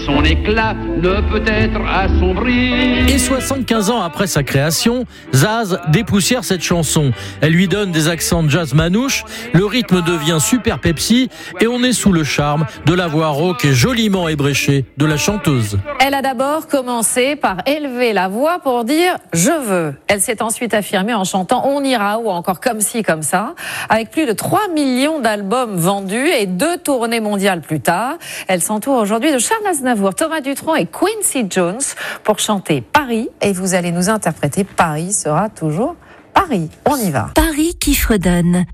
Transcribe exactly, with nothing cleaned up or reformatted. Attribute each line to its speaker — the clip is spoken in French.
Speaker 1: Son éclat ne peut être assombri.
Speaker 2: Et soixante-quinze ans après sa création, Zaz dépoussière cette chanson. Elle lui donne des accents de jazz manouche, le rythme devient super Pepsi et on est sous le charme de la voix rauque et joliment ébréchée de la chanteuse.
Speaker 3: Elle a d'abord commencé par élever la voix pour dire « je veux ». Elle s'est ensuite affirmée en chantant « on ira » ou encore « comme ci, comme ça ». Avec plus de trois millions d'albums vendus et deux tournées mondiales plus tard, elle s'entoure aujourd'hui de Charles Aznavour, Thomas Dutronc et Quincy Jones pour chanter Paris. Et vous allez nous interpréter Paris sera toujours Paris. On y va.
Speaker 4: Paris qui fredonne.